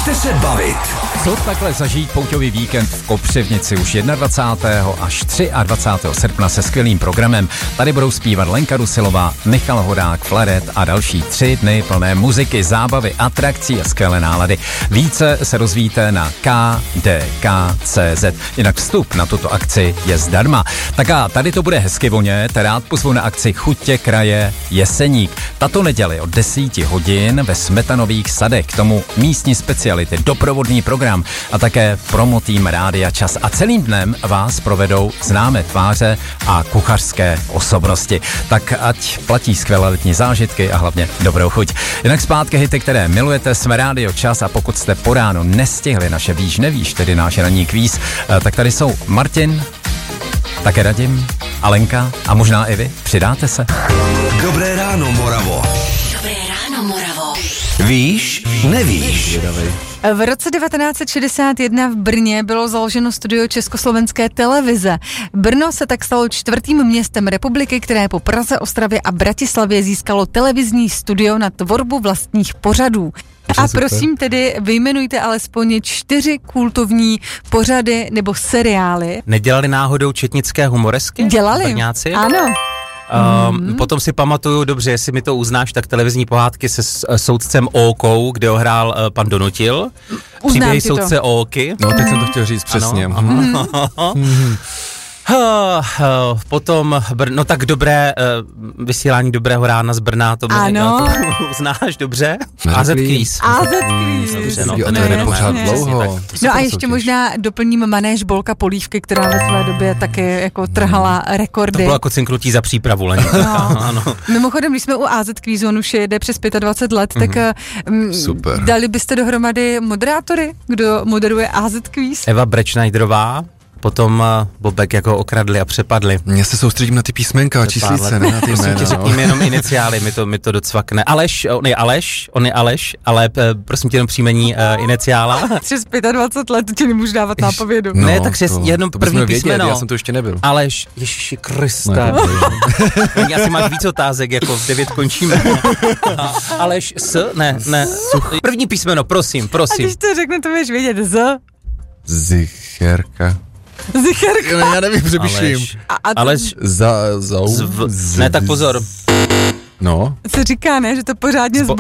Běžte se bavit. Co takhle zažít pouťový víkend v Kopřivnici už 21. až 23. srpna se skvělým programem. Tady budou zpívat Lenka Rusilová, Michal Hodák, Flaret a další 3 dny plné muziky, zábavy, atrakcí a skvělé nálady. Více se dozvíte na KDK.cz. Jinak vstup na tuto akci je zdarma. Tak a tady to bude hezky vonět, rád pozvu na akci Chutě kraje Jeseník. Tato neděli od 10 hodin ve Smetanových sadech, k tomu místní speciality, doprovodný program a také promo tým Rádia Čas. A celým dnem vás provedou známé tváře a kuchařské osobnosti. Tak ať platí skvělé letní zážitky a hlavně dobrou chuť. Jinak zpátky hity, které milujete, jsme Rádio Čas, a pokud jste po ránu nestihli naše Víš nevíš, tedy náš ranní kvíz, tak tady jsou Martin, také Radim, Alenka a možná i vy. Přidáte se? Dobré ráno, Moravo. Dobré ráno, Moravo. Víš, nevíš. V roce 1961 v Brně bylo založeno studio Československé televize. Brno se tak stalo 4. městem republiky, které po Praze, Ostravě a Bratislavě získalo televizní studio na tvorbu vlastních pořadů. A prosím tedy, vyjmenujte alespoň 4 kultovní pořady nebo seriály. Nedělali náhodou četnické humoresky? Dělali, Brňáci? ano. Potom si pamatuju dobře, jestli mi to uznáš, tak televizní pohádky se soudcem Ókou, kde ho hrál pan Donutil. Příběhy soudce Óky. No, teď jsem to chtěl říct přesně. Ano. Potom, no tak dobré, vysílání dobrého rána z Brna, to uznáš dobře? AZ Quiz. Dobře, no, to je pořád dlouho. No a ještě možná doplním manéž Bolka Polívky, která ve své době taky jako trhala rekordy. To bylo jako cinknutí za přípravu, Leni. Ano. Mimochodem, když jsme u AZ Quizu, on už jede přes 25 let, tak super. Dali byste dohromady moderátory, kdo moderuje AZ Quiz? Eva Brečnajdrová. Potom Bobek jako okradli a přepadli. Já se soustředím na ty písmenka a číslice, ne na ty jména. Řekněme jenom iniciály, mi to docvakne. On je Aleš, ale prosím tě jenom příjmení iniciála. Přes 25 let ti nemůžu dávat nápovědu. No, ne, takže jenom to první písmeno. Já jsem to ještě nebyl. Aleš, Ježiši Kriste. Asi máš víc otázek, jako v 9 končíme. Aleš ne. První písmeno, prosím. A když to řekne, to budeš vědět. Zicherka. Já nevím, přemýšlím. Aleš. Ne, tak pozor. No. Se říká, ne, že to pořádně